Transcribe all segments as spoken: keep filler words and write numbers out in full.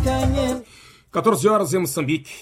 catorze horas em Moçambique.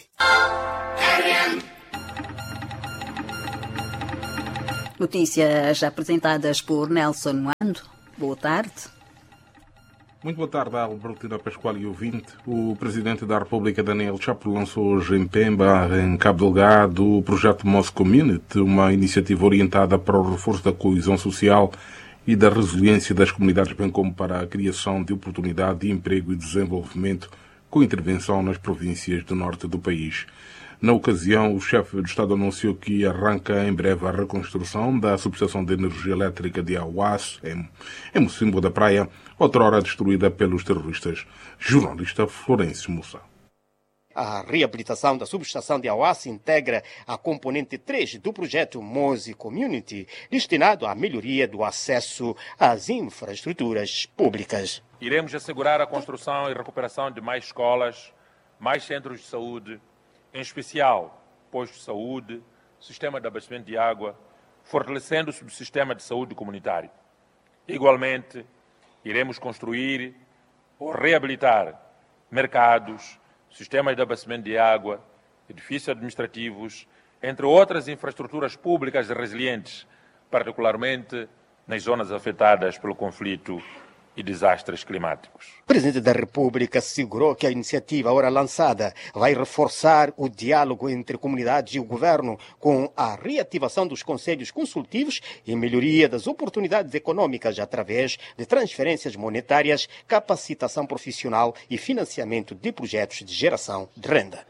Notícias apresentadas por Nelson Wando. Boa tarde. Muito boa tarde, Albertina Pascoal e ouvinte. O Presidente da República, Daniel Chapo, lançou hoje em Pemba, em Cabo Delgado, o projeto Moss Community, uma iniciativa orientada para o reforço da coesão social e da resiliência das comunidades, bem como para a criação de oportunidade de emprego e desenvolvimento com intervenção nas províncias do norte do país. Na ocasião, o chefe do Estado anunciou que arranca em breve a reconstrução da subestação de energia elétrica de Auás, em, em Mocimboa da Praia, outrora destruída pelos terroristas. Jornalista Florencio Moussa. A reabilitação da subestação de Auás integra a componente três do projeto Moss Community, destinado à melhoria do acesso às infraestruturas públicas. Iremos assegurar a construção e recuperação de mais escolas, mais centros de saúde, em especial postos de saúde, sistema de abastecimento de água, fortalecendo o subsistema de saúde comunitário. Igualmente, iremos construir ou reabilitar mercados, sistemas de abastecimento de água, edifícios administrativos, entre outras infraestruturas públicas resilientes, particularmente nas zonas afetadas pelo conflito e desastres climáticos. O Presidente da República assegurou que a iniciativa ora lançada vai reforçar o diálogo entre comunidades e o governo com a reativação dos conselhos consultivos e melhoria das oportunidades econômicas através de transferências monetárias, capacitação profissional e financiamento de projetos de geração de renda.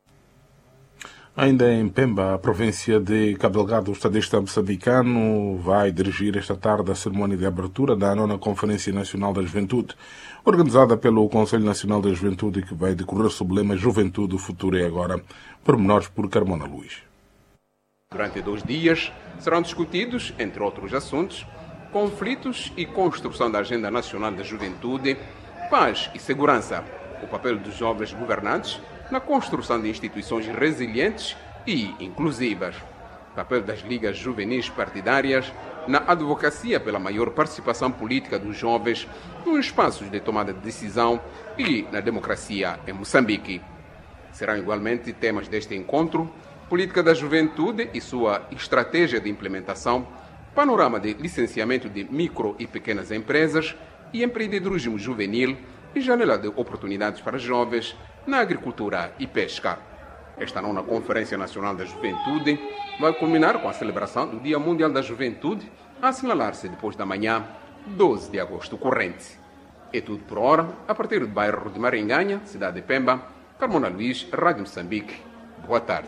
Ainda em Pemba, a província de Cabo Delgado, o estadista moçambicano vai dirigir esta tarde a cerimónia de abertura da nona Conferência Nacional da Juventude, organizada pelo Conselho Nacional da Juventude, que vai decorrer sob o lema Juventude, o futuro é agora. Pormenores por Carmona Luís. Durante dois dias serão discutidos, entre outros assuntos, conflitos e construção da Agenda Nacional da Juventude, paz e segurança, o papel dos jovens governantes na construção de instituições resilientes e inclusivas, papel das ligas juvenis partidárias na advocacia pela maior participação política dos jovens nos espaços de tomada de decisão e na democracia em Moçambique. Serão igualmente temas deste encontro: política da juventude e sua estratégia de implementação, panorama de licenciamento de micro e pequenas empresas e empreendedorismo juvenil e janela de oportunidades para jovens na agricultura e pesca. Esta nona Conferência Nacional da Juventude vai culminar com a celebração do Dia Mundial da Juventude, a assinalar-se depois da manhã, doze de agosto corrente. É tudo por hora, a partir do bairro de Maringanha, cidade de Pemba. Carmona Luís, Rádio Moçambique. Boa tarde.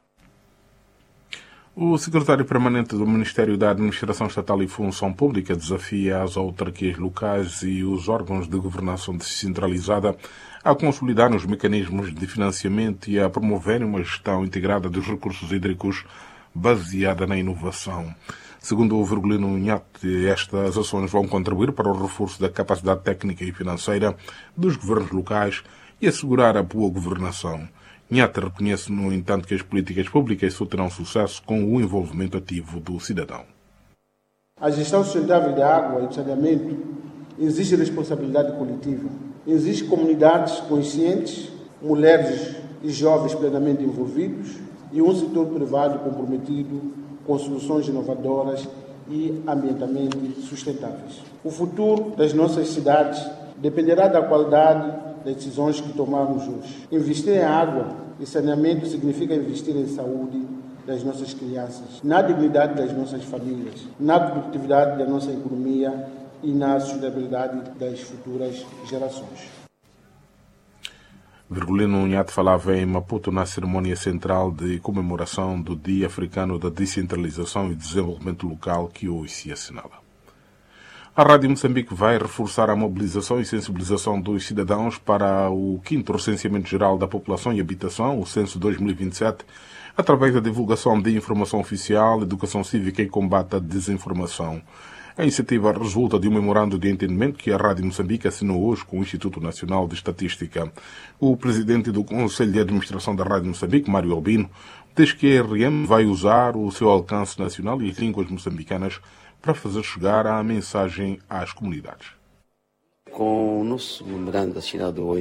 O secretário permanente do Ministério da Administração Estatal e Função Pública desafia as autarquias locais e os órgãos de governação descentralizada a consolidar os mecanismos de financiamento e a promoverem uma gestão integrada dos recursos hídricos baseada na inovação. Segundo o Virgulino Nhate, estas ações vão contribuir para o reforço da capacidade técnica e financeira dos governos locais e assegurar a boa governação. Nhate reconhece, no entanto, que as políticas públicas só terão sucesso com o envolvimento ativo do cidadão. A gestão sustentável da água e do saneamento exige responsabilidade coletiva. Existem comunidades conscientes, mulheres e jovens plenamente envolvidos e um setor privado comprometido com soluções inovadoras e ambientalmente sustentáveis. O futuro das nossas cidades dependerá da qualidade das decisões que tomarmos hoje. Investir em água e saneamento significa investir em saúde das nossas crianças, na dignidade das nossas famílias, na produtividade da nossa economia e na sustentabilidade das futuras gerações. Virgulino Nhate falava em Maputo na cerimónia central de comemoração do Dia Africano da Descentralização e Desenvolvimento Local, que hoje se assinala. A Rádio Moçambique vai reforçar a mobilização e sensibilização dos cidadãos para o quinto Recenseamento Geral da População e Habitação, o Censo dois mil e vinte e sete, através da divulgação de informação oficial, educação cívica e combate à desinformação. A iniciativa resulta de um memorando de entendimento que a Rádio Moçambique assinou hoje com o Instituto Nacional de Estatística. O presidente do Conselho de Administração da Rádio Moçambique, Mário Albino, diz que a R M vai usar o seu alcance nacional e as línguas moçambicanas para fazer chegar a mensagem às comunidades. Com o nosso memorando assinado hoje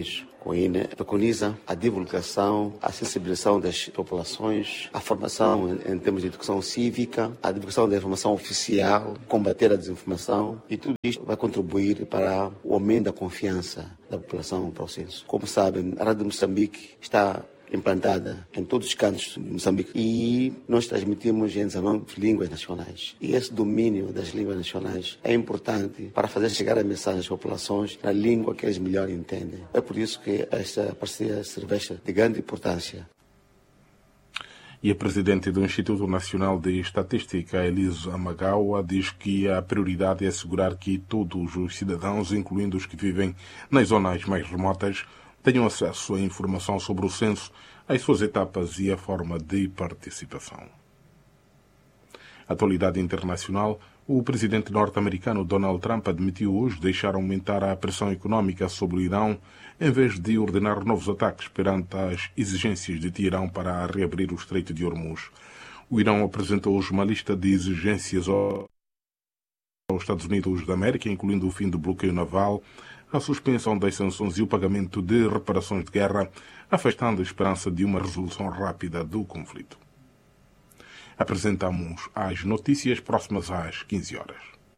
com a I N E preconiza a divulgação, a sensibilização das populações, a formação em, em termos de educação cívica, a divulgação da informação oficial, combater a desinformação, e tudo isto vai contribuir para o aumento da confiança da população para o censo. Como sabem, a Rádio Moçambique está implantada em todos os cantos de Moçambique e nós transmitimos em dezenove línguas nacionais. E esse domínio das línguas nacionais é importante para fazer chegar a mensagem às populações na língua que eles melhor entendem. É por isso que esta parceria se reveste de grande importância. E a presidente do Instituto Nacional de Estatística, Elisa Amagawa, diz que a prioridade é assegurar que todos os cidadãos, incluindo os que vivem nas zonas mais remotas, tenham acesso à informação sobre o censo, as suas etapas e a forma de participação. Atualidade internacional. O presidente norte-americano Donald Trump admitiu hoje deixar aumentar a pressão econômica sobre o Irão em vez de ordenar novos ataques perante as exigências de Teherão para reabrir o Estreito de Hormuz. O Irão apresentou hoje uma lista de exigências aos Estados Unidos da América, incluindo o fim do bloqueio naval, a suspensão das sanções e o pagamento de reparações de guerra, afastando a esperança de uma resolução rápida do conflito. Apresentamos as notícias próximas às quinze horas.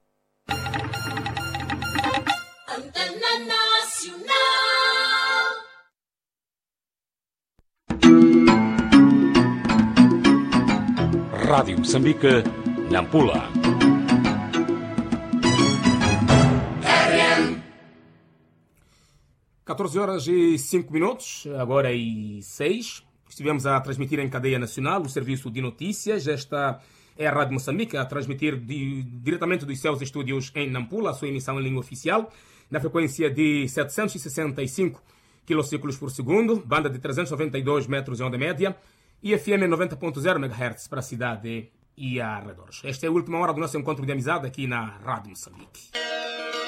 Antena Nacional. Rádio Moçambique, Nampula. catorze horas e cinco minutos, agora e seis. Estivemos a transmitir em cadeia nacional o serviço de notícias. Esta é a Rádio Moçambique, a transmitir de, diretamente dos seus estúdios em Nampula, a sua emissão em língua oficial, na frequência de setecentos e sessenta e cinco quilociclos por segundo, banda de trezentos e noventa e dois metros em onda média e F M noventa ponto zero megahertz para a cidade e arredores. Esta é a última hora do nosso encontro de amizade aqui na Rádio Moçambique.